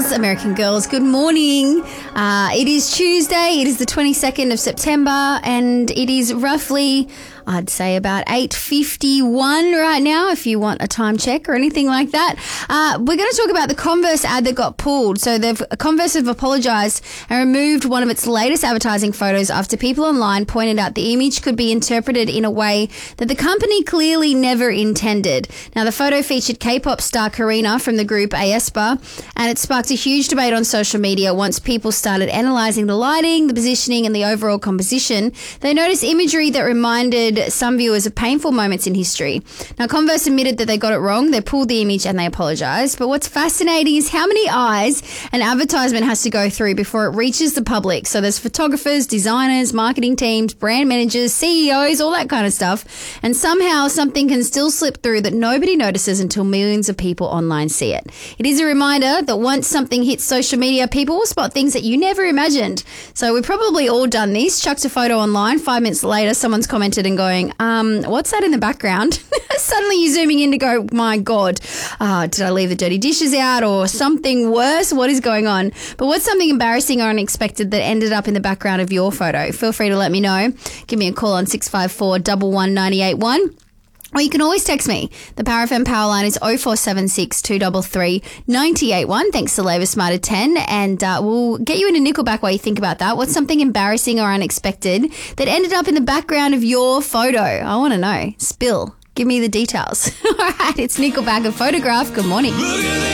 American girls, good morning. It is Tuesday, it is the 22nd of September, and it is roughly, I'd say, about 8:51 right now, if you want a time check or anything like that. We're going to talk about the Converse ad that got pulled. So Converse have apologised and removed one of its latest advertising photos after people online pointed out the image could be interpreted in a way that the company clearly never intended. Now, the photo featured K-pop star Karina from the group aespa, and it sparked a huge debate on social media once people started analysing the lighting, the positioning and the overall composition. They noticed imagery that reminded some viewers of painful moments in history. Now, Converse admitted that they got it wrong. They pulled the image and they apologised. But what's fascinating is how many eyes an advertisement has to go through before it reaches the public. So there's photographers, designers, marketing teams, brand managers, CEOs, all that kind of stuff. And somehow something can still slip through that nobody notices until millions of people online see it. It is a reminder that once something hits social media, people will spot things that you never imagined. So we've probably all done this. Chucked a photo online. 5 minutes later, someone's commented and going, what's that in the background? Suddenly you're zooming in to go, my God, did I leave the dirty dishes out or something worse? What is going on? But what's something embarrassing or unexpected that ended up in the background of your photo? Feel free to let me know. Give me a call on 654 11981. Or you can always text me. The Power FM power line is 0476 233 981. Thanks to Labour Smarter 10. And we'll get you into Nickelback while you think about that. What's something embarrassing or unexpected that ended up in the background of your photo? I want to know. Spill. Give me the details. All right, it's Nickelback, A Photograph. Good morning.